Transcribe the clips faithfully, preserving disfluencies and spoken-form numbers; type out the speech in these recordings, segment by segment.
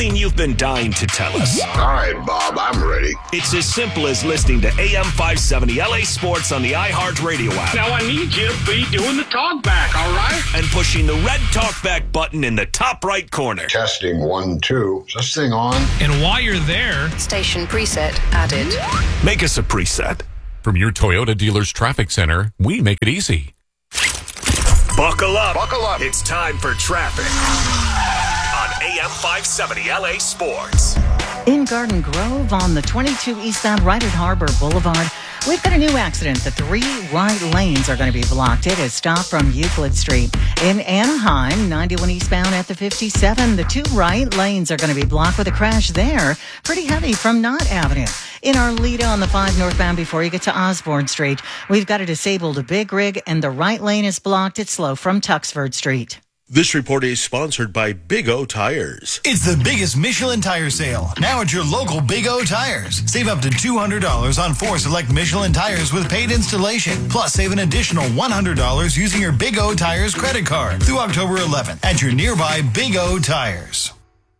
You've been dying to tell us. All right, Bob, I'm ready. It's as simple as listening to A M five seventy L A Sports on the iHeartRadio app. Now I need you to be doing the talk back, all right? And pushing the red talkback button in the top right corner. Testing one, two. Is this thing on? And while you're there, station preset added. Make us a preset. From your Toyota dealer's traffic center, we make it easy. Buckle up. Buckle up. It's time for traffic on A M five seventy L A Sports. In Garden Grove on the twenty-two eastbound right at Harbor Boulevard, we've got a new accident. The three right lanes are going to be blocked. It is stopped from Euclid Street. In Anaheim, ninety-one eastbound at the fifty-seven, the two right lanes are going to be blocked with a crash there. Pretty heavy from Knott Avenue. In Arleta on the five northbound before you get to Osborne Street, we've got a disabled big rig and the right lane is blocked. It's slow from Tuxford Street. This report is sponsored by Big O Tires. It's the biggest Michelin tire sale. Now at your local Big O Tires. Save up to two hundred dollars on four select Michelin tires with paid installation. Plus, save an additional one hundred dollars using your Big O Tires credit card through October eleventh at your nearby Big O Tires.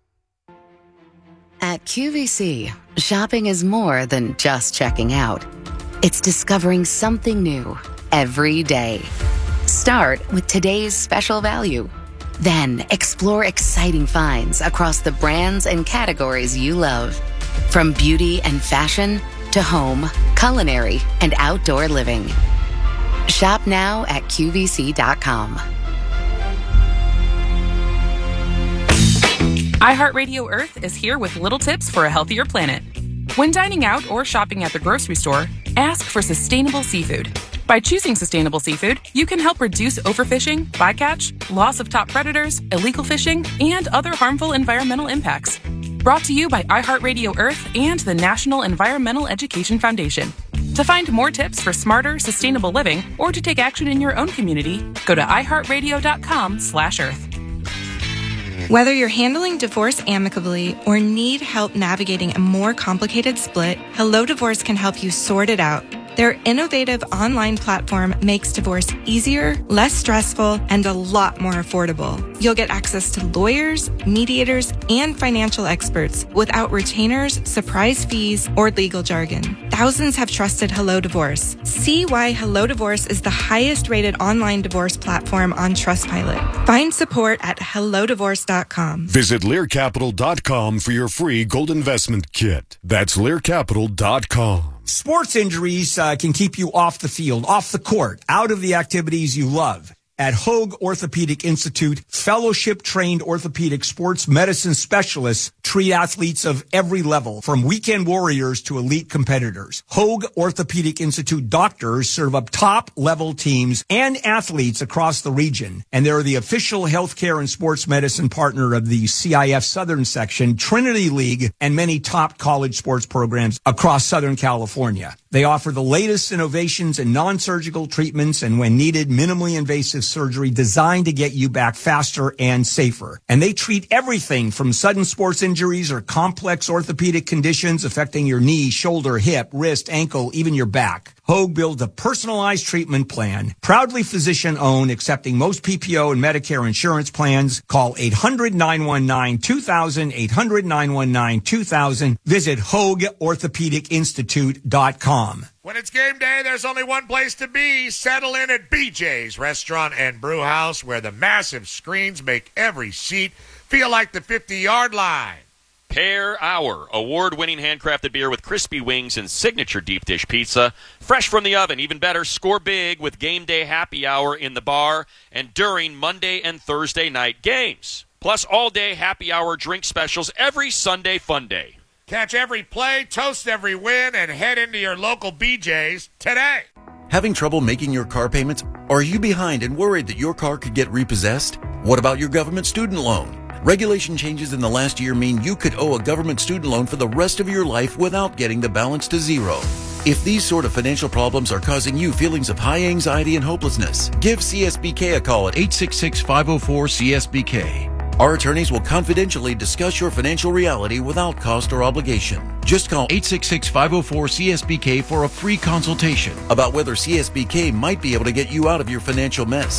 At Q V C, shopping is more than just checking out. It's discovering something new every day. Start with today's special value. Then explore exciting finds across the brands and categories you love. From beauty and fashion to home, culinary, and outdoor living. Shop now at Q V C dot com. iHeartRadio Earth is here with little tips for a healthier planet. When dining out or shopping at the grocery store, ask for sustainable seafood. By choosing sustainable seafood, you can help reduce overfishing, bycatch, loss of top predators, illegal fishing, and other harmful environmental impacts. Brought to you by iHeartRadio Earth and the National Environmental Education Foundation. To find more tips for smarter, sustainable living, or to take action in your own community, go to iHeartRadio.com slash Earth. Whether you're handling divorce amicably or need help navigating a more complicated split, Hello Divorce can help you sort it out. Their innovative online platform makes divorce easier, less stressful, and a lot more affordable. You'll get access to lawyers, mediators, and financial experts without retainers, surprise fees, or legal jargon. Thousands have trusted Hello Divorce. See why Hello Divorce is the highest rated online divorce platform on Trustpilot. Find support at hello divorce dot com. Visit lear capital dot com for your free gold investment kit. That's lear capital dot com. Sports injuries uh, can keep you off the field, off the court, out of the activities you love. At Hoag Orthopedic Institute, fellowship-trained orthopedic sports medicine specialists treat athletes of every level, from weekend warriors to elite competitors. Hoag Orthopedic Institute doctors serve up top-level teams and athletes across the region, and they're the official healthcare and sports medicine partner of the C I F Southern Section, Trinity League, and many top college sports programs across Southern California. They offer the latest innovations in non-surgical treatments and, when needed, minimally invasive surgery designed to get you back faster and safer. And they treat everything from sudden sports injuries or complex orthopedic conditions affecting your knee, shoulder, hip, wrist, ankle, even your back. Hoag builds a personalized treatment plan, proudly physician-owned, accepting most P P O and Medicare insurance plans. Call eight hundred, nine one nine, two thousand, eight hundred, nine one nine, two thousand. Visit Hoag Orthopedic Institute dot com. When it's game day, there's only one place to be. Settle in at B J's Restaurant and Brew House, where the massive screens make every seat feel like the fifty-yard line. Pear Hour, award-winning handcrafted beer with crispy wings and signature deep dish pizza. Fresh from the oven, even better, score big with game day happy hour in the bar and during Monday and Thursday night games. Plus all-day happy hour drink specials every Sunday fun day. Catch every play, toast every win, and head into your local B J's today. Having trouble making your car payments? Are you behind and worried that your car could get repossessed? What about your government student loan? Regulation changes in the last year mean you could owe a government student loan for the rest of your life without getting the balance to zero. If these sort of financial problems are causing you feelings of high anxiety and hopelessness, give C S B K a call at eight six six, five oh four, C S B K. Our attorneys will confidentially discuss your financial reality without cost or obligation. Just call eight six six, five oh four, C S B K for a free consultation about whether C S B K might be able to get you out of your financial mess.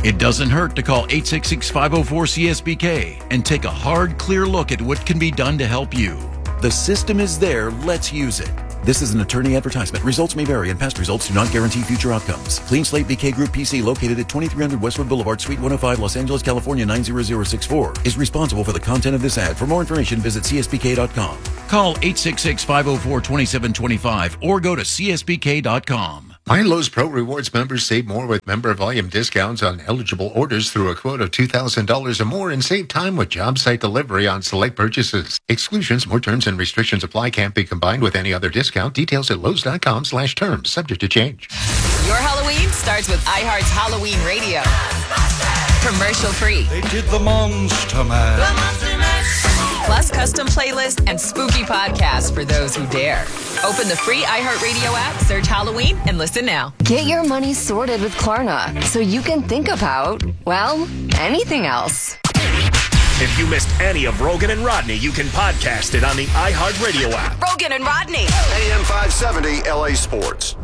It doesn't hurt to call eight six six, five oh four, C S B K and take a hard, clear look at what can be done to help you. The system is there. Let's use it. This is an attorney advertisement. Results may vary, and past results do not guarantee future outcomes. Clean Slate B K Group P C, located at twenty-three hundred Westwood Boulevard, Suite one oh five, Los Angeles, California, nine zero zero six four, is responsible for the content of this ad. For more information, visit C S B K dot com. Call eight six six, five oh four, two seven two five or go to C S B K dot com. My Lowe's Pro Rewards members save more with member volume discounts on eligible orders through a quote of two thousand dollars or more, and save time with job site delivery on select purchases. Exclusions, more terms and restrictions apply. Can't be combined with any other discount. Details at Lowe's dot com slash terms. Subject to change. Your Halloween starts with iHeart's Halloween Radio. Commercial free. They did the Monster Mash. The Monster Mash. Plus custom playlists and spooky podcasts for those who dare. Open the free iHeartRadio app, search Halloween, and listen now. Get your money sorted with Klarna so you can think about, well, anything else. If you missed any of Rogan and Rodney, you can podcast it on the iHeartRadio app. Rogan and Rodney. A M five seventy L A Sports.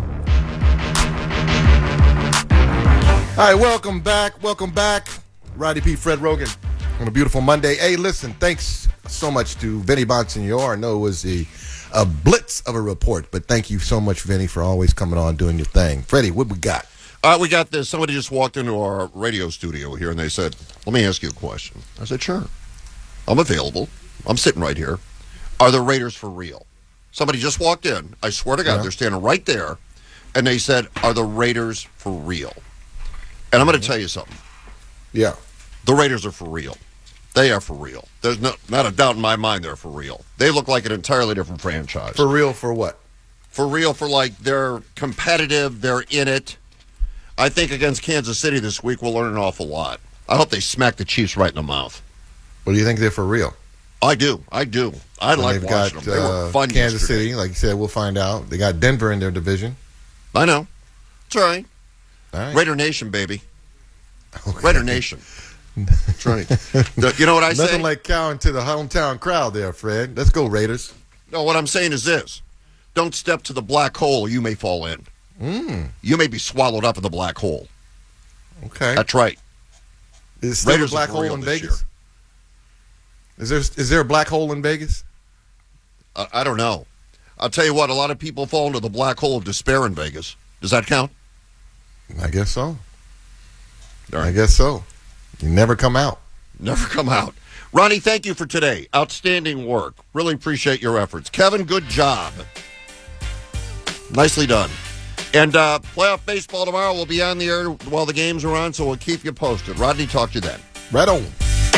All right, welcome back. Welcome back. Rodney P. Fred Rogan on a beautiful Monday. Hey, listen, thanks so much to Vinny Bonsignor. I know it was a, a blitz of a report, but thank you so much, Vinny, for always coming on, doing your thing. Freddie, what we got? All right, we got this. Somebody just walked into our radio studio here, and they said, let me ask you a question. I said, sure. I'm available. I'm sitting right here. Are the Raiders for real? Somebody just walked in. I swear to God, yeah. They're standing right there, and they said, are the Raiders for real? And I'm going to tell you something. Yeah. The Raiders are for real. They are for real. There's no, not a doubt in my mind they're for real. They look like an entirely different franchise. For real for what? For real for, like, they're competitive, they're in it. I think against Kansas City this week we'll learn an awful lot. I hope they smack the Chiefs right in the mouth. What do you think they're for real? I do. I do. I and like watching got, them. They uh, were fun Kansas yesterday. City, like you said, we'll find out. They got Denver in their division. I know. It's all right. All right. Raider Nation, baby. Okay. Raider Nation. That's right. The, you know what I say? Nothing like cowing to the hometown crowd there, Fred. Let's go, Raiders. No, what I'm saying is this. Don't step to the black hole or you may fall in. Mm. You may be swallowed up in the black hole. Okay. That's right. Is there Raiders a black are for hole real in this Vegas? Is there is there a black hole in Vegas? I, I don't know. I'll tell you what, a lot of people fall into the black hole of despair in Vegas. Does that count? I guess so. All right. I guess so. You never come out. Never come out. Ronnie, thank you for today. Outstanding work. Really appreciate your efforts. Kevin, good job. Nicely done. And uh, playoff baseball tomorrow will be on the air while the games are on, so we'll keep you posted. Rodney, talk to you then. Right on.